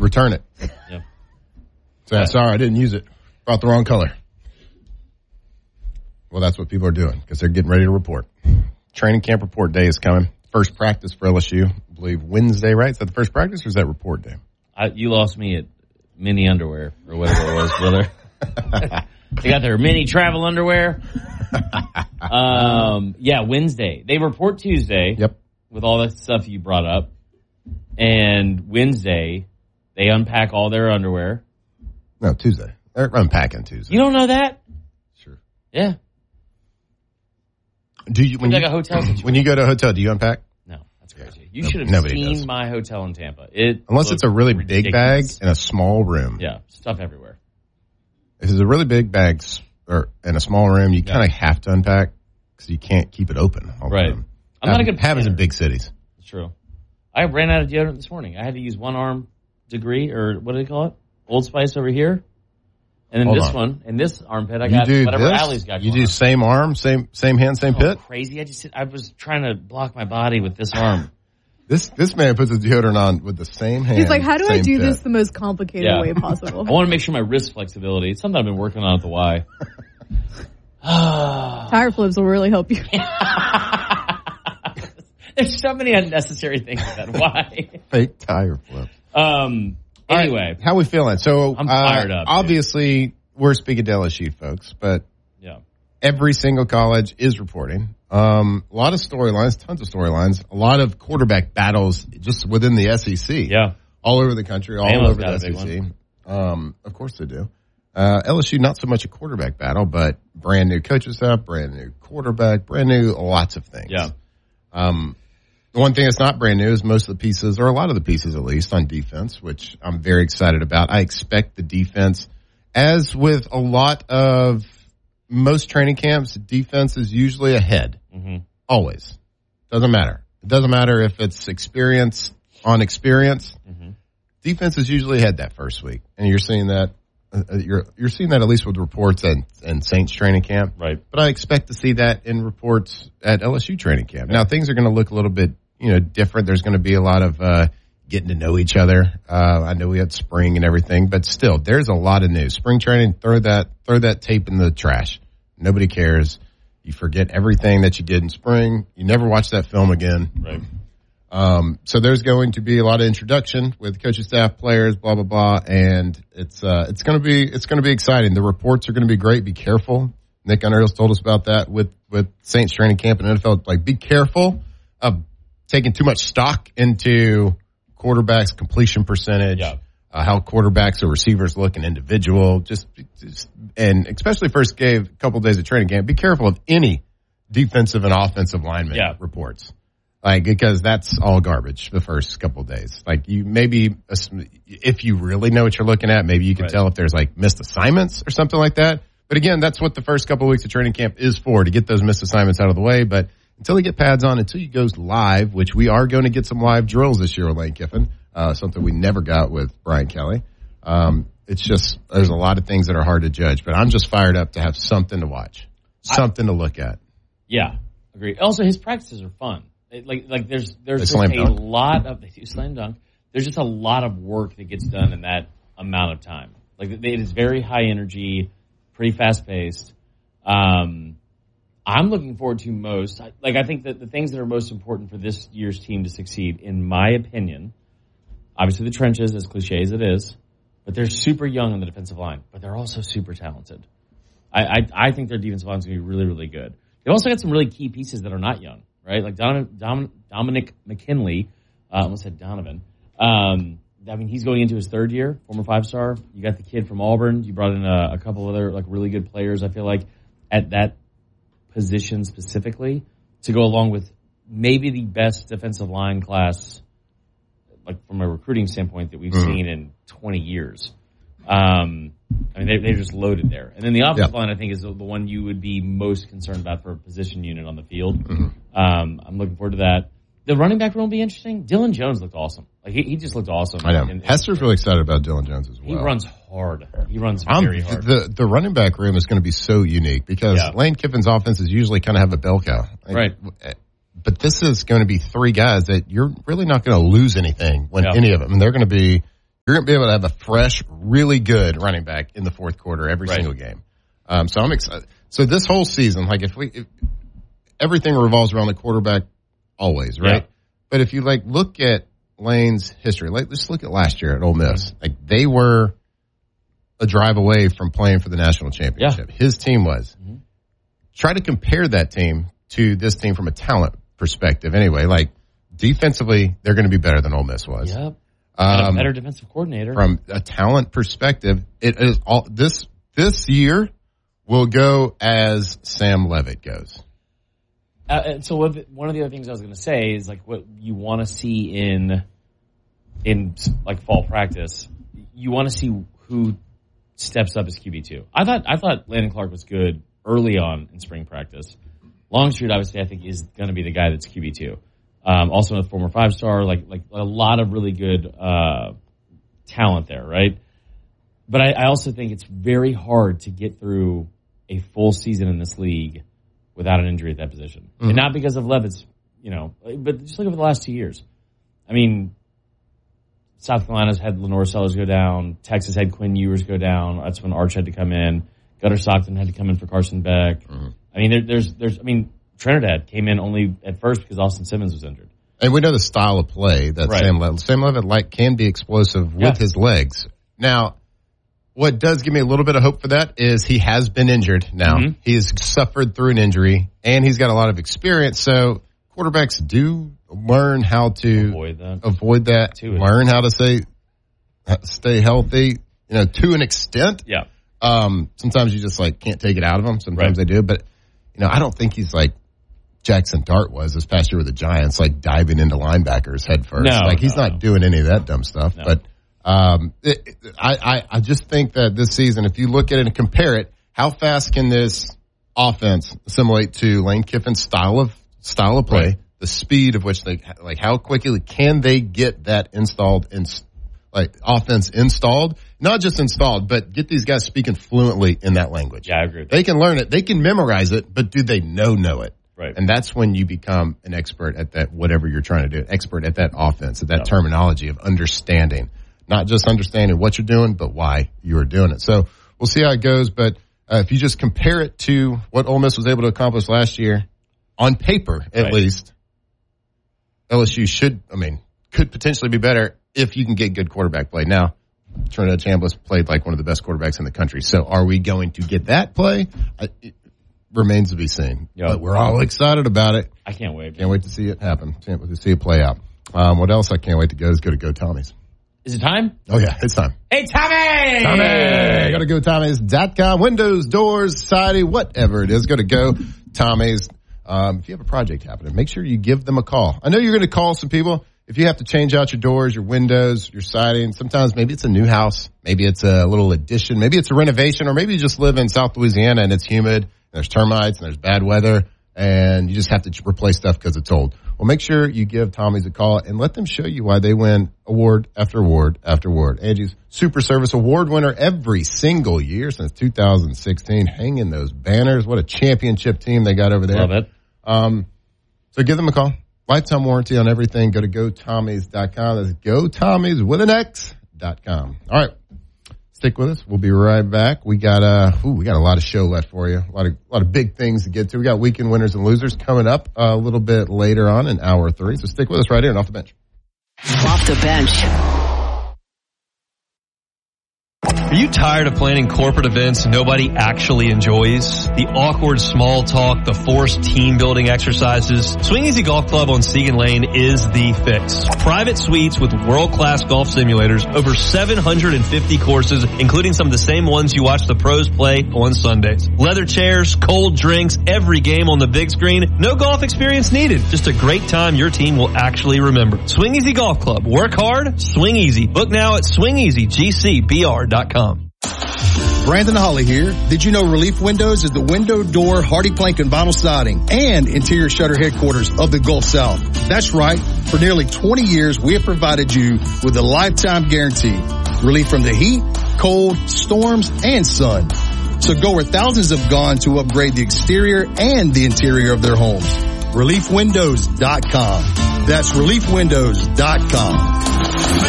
return it. Yeah. So, sorry, I didn't use it. Brought the wrong color. Well, that's what people are doing because they're getting ready to report. Training camp report day is coming. First practice for LSU, I believe Wednesday, right? Is that the first practice or is that report day? You lost me at mini underwear or whatever it was, brother. They got their mini travel underwear. Yeah, Wednesday. They report Tuesday. Yep. With all that stuff you brought up. And Wednesday, they unpack all their underwear. No, Tuesday. They're unpacking Tuesday. You don't know that? Sure. Yeah. Do you when like a hotel situation. When you go to a hotel, do you unpack? No, that's crazy. You should have seen my hotel in Tampa. Unless it's a really big bag in a small room. Yeah, stuff everywhere. If it's a really big bag or in a small room, you kind of have to unpack because you can't keep it open all the time. I'm not a good happens in big cities. It's true. I ran out of deodorant this morning. I had to use one arm degree, or what do they call it? Old Spice over here. And then one, and this armpit, I got whatever Allie's got going on. You do same arm, same hand, same pit? Crazy. I was trying to block my body with this arm. This man puts his deodorant on with the same hand. He's like, how do I do this the most complicated way possible? I want to make sure my wrist flexibility. It's something I've been working on at the Y. Tire flips will really help you. There's so many unnecessary things at that Y. Fake tire flips. Anyway. Right, how we feeling? So I'm fired up. Obviously, we're speaking to LSU folks, but every single college is reporting. A lot of storylines, tons of storylines, a lot of quarterback battles just within the SEC. Yeah. All over the country, all over the SEC. Of course they do. LSU, not so much a quarterback battle, but brand new coaching staff, brand new quarterback, brand new lots of things. Yeah. The one thing that's not brand new is most of the pieces, or a lot of the pieces at least, on defense, which I'm very excited about. I expect the defense, as with a lot of most training camps, defense is usually ahead. Mm-hmm. Always. Doesn't matter. It doesn't matter if it's experience on experience. Mm-hmm. Defense is usually ahead that first week, and you're seeing that. You're seeing that at least with reports and Saints training camp. Right. But I expect to see that in reports at LSU training camp. Now, things are going to look a little bit, different. There's going to be a lot of getting to know each other. I know we had spring and everything, but still, there's a lot of news. Spring training, throw that tape in the trash. Nobody cares. You forget everything that you did in spring. You never watch that film again. Right. So there's going to be a lot of introduction with coaching staff, players, blah, blah, blah. And it's going to be exciting. The reports are going to be great. Be careful. Nick Underhill's told us about that with Saints training camp and NFL. Like, be careful of taking too much stock into quarterbacks' completion percentage, how quarterbacks or receivers look an individual, and especially first couple of days of training camp, be careful of any defensive and offensive lineman reports. Like, because that's all garbage the first couple of days. Like, you maybe, if you really know what you're looking at, maybe you can tell if there's like missed assignments or something like that. But again, that's what the first couple of weeks of training camp is for, to get those missed assignments out of the way. But until they get pads on, until you goes live, which we are going to get some live drills this year with Lane Kiffin, something we never got with Brian Kelly. It's just, there's a lot of things that are hard to judge, but I'm just fired up to have something to watch, something to look at. Yeah, agree. Also, his practices are fun. Like there's just a lot of, they do slam dunk. There's just a lot of work that gets done in that amount of time. Like, it is very high energy, pretty fast paced. I'm looking forward to most. I think that the things that are most important for this year's team to succeed, in my opinion, obviously the trenches, as cliche as it is, but they're super young on the defensive line, but they're also super talented. I think their defensive line is going to be really, really good. They've also got some really key pieces that are not young, right? Like Dominic McKinley, I almost said Donovan. He's going into his third year, former 5-star. You got the kid from Auburn. You brought in a couple other really good players, I feel like, at that position specifically, to go along with maybe the best defensive line class, like from a recruiting standpoint, that we've seen in 20 years. They're just loaded there. And then the offensive line, I think, is the one you would be most concerned about for a position unit on the field. I'm looking forward to that. The running back room will be interesting. Dylan Jones looked awesome. Like, he just looked awesome. I know. Hester's really excited about Dylan Jones as well. He runs hard. He runs very hard. The running back room is going to be so unique because Lane Kiffin's offenses usually kind of have a bell cow. Right. But this is going to be three guys that you're really not going to lose anything when any of them. And they're going to be, You're going to be able to have a fresh, really good running back in the fourth quarter every single game. So I'm excited. So this whole season, like if everything revolves around the quarterback always, right? Yeah. But if you look at Lane's history, let's look at last year at Ole Miss. Like they were a drive away from playing for the national championship. Yeah. His team was. Mm-hmm. Try to compare that team to this team from a talent perspective. Anyway, like defensively, they're going to be better than Ole Miss was. Yep. A better defensive coordinator. From a talent perspective, it is all this year will go as Sam Leavitt goes. So one of the other things I was going to say is like what you want to see in like fall practice. You want to see who steps up as QB2. I thought Landon Clark was good early on in spring practice. Longstreet, obviously, I think is going to be the guy that's QB2. Also a former 5-star, like a lot of really good talent there, right? But I also think it's very hard to get through a full season in this league without an injury at that position. Mm-hmm. And not because of Leavitt's, but just look over the last 2 years. I mean, South Carolina's had Lenore Sellers go down. Texas had Quinn Ewers go down. That's when Arch had to come in. Gunnar Stockton had to come in for Carson Beck. Mm-hmm. I mean, Trinidad came in only at first because Austin Simmons was injured. And we know the style of play that Sam Leavitt can be explosive with his legs. Now, what does give me a little bit of hope for that is he has been injured now. Mm-hmm. He's suffered through an injury, and he's got a lot of experience. So quarterbacks do learn how to avoid that. Learn how to stay healthy, to an extent. Yeah. Sometimes you just can't take it out of them. Sometimes they do, but I don't think he's like Jackson Dart was this past year with the Giants, diving into linebackers head first. He's not doing any of that dumb stuff. No. But I just think that this season, if you look at it and compare it, how fast can this offense assimilate to Lane Kiffin's style of play, right. The speed of which how quickly can they get that offense installed? Not just installed, but get these guys speaking fluently in that language. Yeah, I agree. They can learn it. They can memorize it, but do they know it? Right. And that's when you become an expert at that, whatever you're trying to do, expert at that offense, at that terminology of understanding. Not just understanding what you're doing, but why you're doing it. So we'll see how it goes, but if you just compare it to what Ole Miss was able to accomplish last year, on paper at least, LSU could potentially be better if you can get good quarterback play. Now, Trinidad Chambliss played like one of the best quarterbacks in the country. So are we going to get that play? It remains to be seen. Yep. But we're all excited about it. I can't wait. Can't wait to see it happen. Can't wait to see it play out. What else I can't wait to go is go to Go Tommy's. Is it time? Oh, yeah, it's time. Hey, Tommy! Go to GoTommys.com. Windows, doors, society, whatever it is. Go to Go Tommy's. If you have a project happening, make sure you give them a call. I know you're going to call some people. If you have to change out your doors, your windows, your siding, sometimes maybe it's a new house, maybe it's a little addition, maybe it's a renovation, or maybe you just live in South Louisiana and it's humid, and there's termites and there's bad weather, and you just have to replace stuff because it's old. Well, make sure you give Tommy's a call and let them show you why they win award after award after award. Angie's Super Service Award winner every single year since 2016, hanging those banners. What a championship team they got over there. Love it. So give them a call. Lifetime warranty on everything. Go to GoTommys.com. That's GoTommys with an X.com. All right. Stick with us. We'll be right back. We got a lot of show left for you. A lot of big things to get to. We got weekend winners and losers coming up a little bit later on in hour 3. So stick with us right here and Off the Bench. Off the Bench. Are you tired of planning corporate events nobody actually enjoys? The awkward small talk, the forced team building exercises? Swing Easy Golf Club on Seagan Lane is the fix. Private suites with world-class golf simulators, over 750 courses, including some of the same ones you watch the pros play on Sundays. Leather chairs, cold drinks, every game on the big screen. No golf experience needed. Just a great time your team will actually remember. Swing Easy Golf Club. Work hard, swing easy. Book now at swingeasygcbr.com. Brandon Holly here. Did you know Relief Windows is the window, door, hardy plank, and vinyl siding and interior shutter headquarters of the Gulf South? That's right. For nearly 20 years, we have provided you with a lifetime guarantee. Relief from the heat, cold, storms, and sun. So go where thousands have gone to upgrade the exterior and the interior of their homes. ReliefWindows.com. That's ReliefWindows.com.